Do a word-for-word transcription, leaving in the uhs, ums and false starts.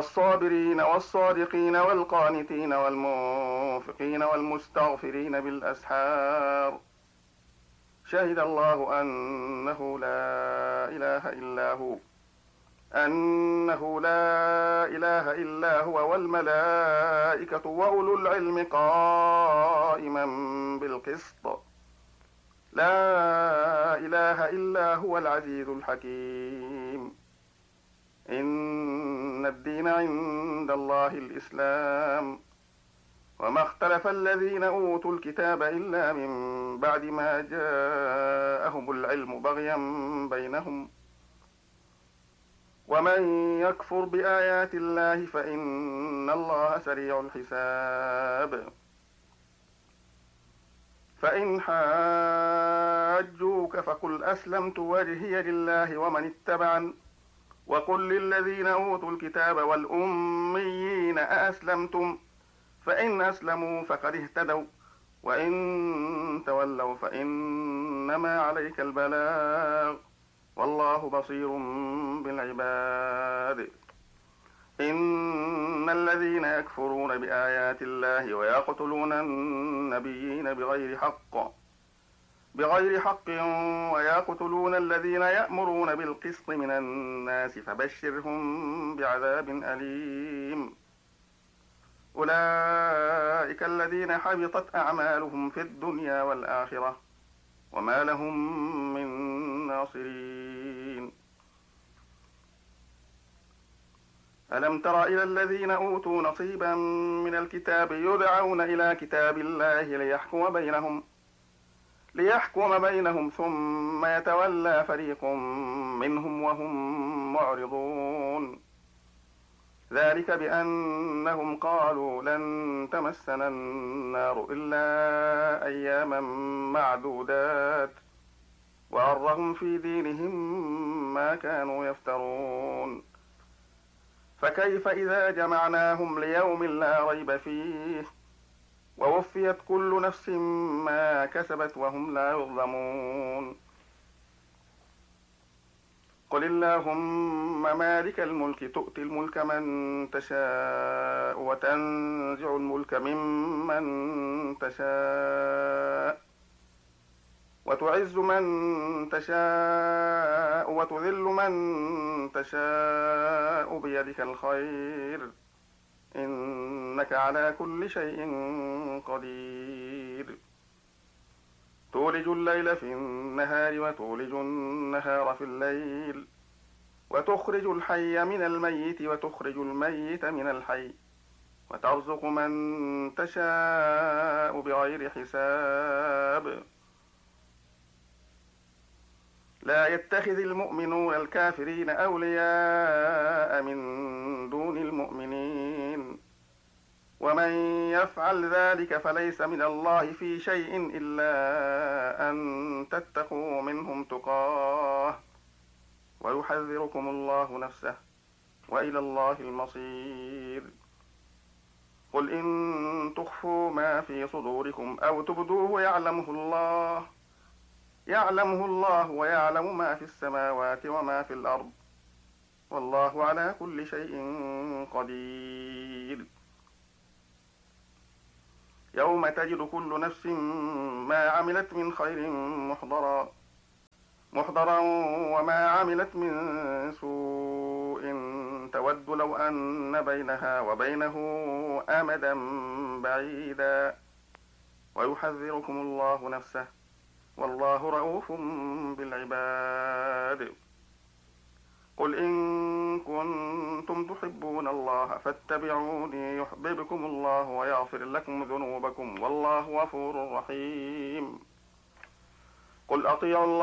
والصابرين والصادقين والقانتين والمنفقين والمستغفرين بالأسحار شهد الله أنه لا إله إلا هو أنه لا إله إلا هو والملائكة وأولو العلم قائما بالقسط لا إله إلا هو العزيز الحكيم إن الدين عند الله الإسلام وما اختلف الذين أوتوا الكتاب إلا من بعد ما جاءهم العلم بغيا بينهم ومن يكفر بآيات الله فإن الله سريع الحساب فإن حاجوك فقل أسلمت وجهي لله ومن اتبعن وقل للذين أوتوا الكتاب والأميين أأسلمتم فإن أسلموا فقد اهتدوا وإن تولوا فإنما عليك البلاغ والله بصير بالعباد إن الذين يكفرون بآيات الله ويقتلون النبيين بغير حق بغير حق ويقتلون الذين يأمرون بالقسط من الناس فبشرهم بعذاب أليم أولئك الذين حبطت أعمالهم في الدنيا والآخرة وما لهم من ناصرين ألم تر إلى الذين أوتوا نصيبا من الكتاب يدعون إلى كتاب الله ليحكم بينهم ليحكم بينهم ثم يتولى فريق منهم وهم معرضون ذلك بأنهم قالوا لن تمسنا النار إلا أياما معدودات وغرهم في دينهم ما كانوا يفترون فكيف إذا جمعناهم ليوم لا ريب فيه ووفيت كل نفس ما كسبت وهم لا يظلمون قل اللهم مالك الملك تؤتي الملك من تشاء وتنزع الملك ممن تشاء وتعز من تشاء وتذل من تشاء بيدك الخير إنك على كل شيء قدير تولج الليل في النهار وتولج النهار في الليل وتخرج الحي من الميت وتخرج الميت من الحي وترزق من تشاء بغير حساب لا يتخذ المؤمنون الكافرين أولياء من دون المؤمنين ومن يفعل ذلك فليس من الله في شيء إلا أن تتقوا منهم تقاه ويحذركم الله نفسه وإلى الله المصير قل إن تخفوا ما في صدوركم أو تبدوه يعلمه الله يعلمه الله ويعلم ما في السماوات وما في الأرض والله على كل شيء قدير يوم تجد كل نفس ما عملت من خير محضرا محضرا وما عملت من سوء تود لو أن بينها وبينه أمدا بعيدا ويحذركم الله نفسه والله رؤوف بالعباد قل إن كنتم تحبون الله فاتبعوني يحببكم الله ويغفر لكم ذنوبكم والله غفور رحيم قل أطيعوا الله